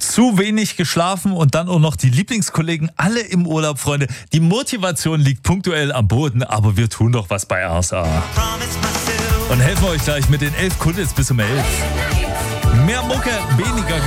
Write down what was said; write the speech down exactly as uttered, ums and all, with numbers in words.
zu wenig geschlafen und dann auch noch die Lieblingskollegen alle im Urlaub, Freunde. Die Motivation liegt punktuell am Boden, aber wir tun doch was bei R S A. Und helfen euch gleich mit den elf Kuddels bis um elf. Mehr Mucke, weniger